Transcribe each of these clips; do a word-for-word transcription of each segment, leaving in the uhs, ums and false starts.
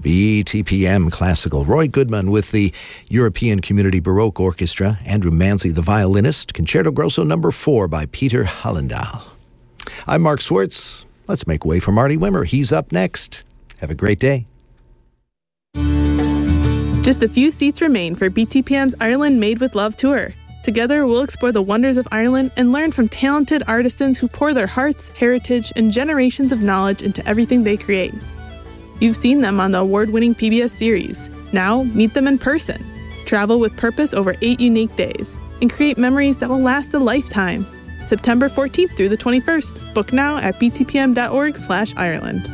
B T P M Classical. Roy Goodman with the European Community Baroque Orchestra. Andrew Manzi, the violinist. Concerto Grosso number four by Peter Hallendahl. I'm Mark Swartz. Let's make way for Marty Wimmer. He's up next. Have a great day. Just a few seats remain for B T P M's Ireland Made with Love tour. Together, we'll explore the wonders of Ireland and learn from talented artisans who pour their hearts, heritage, and generations of knowledge into everything they create. You've seen them on the award-winning P B S series. Now, meet them in person. Travel with purpose over eight unique days and create memories that will last a lifetime. September fourteenth through the twenty-first. Book now at b t p m dot org slash Ireland.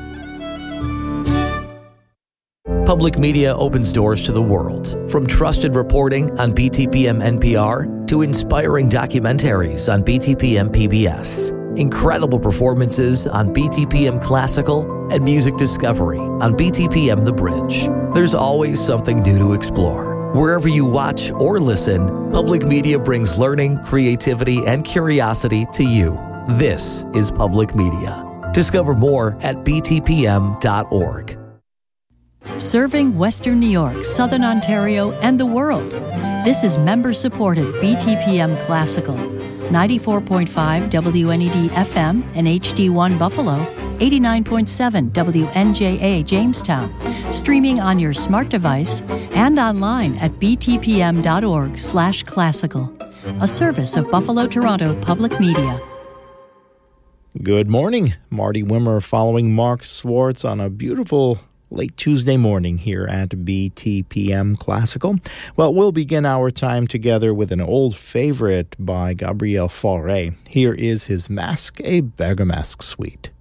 Public media opens doors to the world. From trusted reporting on B T P M N P R to inspiring documentaries on B T P M P B S. Incredible performances on B T P M Classical and music discovery on B T P M The Bridge. There's always something new to explore. Wherever you watch or listen, public media brings learning, creativity, and curiosity to you. This is public media. Discover more at b t p m dot org. Serving Western New York, Southern Ontario, and the world. This is member-supported B T P M Classical. ninety-four point five W N E D F M and H D one Buffalo, eighty-nine point seven W N J A Jamestown, streaming on your smart device and online at b t p m dot org slash classical, a service of Buffalo Toronto Public Media. Good morning. Marty Wimmer following Mark Swartz on a beautiful late Tuesday morning here at B T P M Classical. Well, we'll begin our time together with an old favorite by Gabriel Fauré. Here is his Masque et Bergamasque suite.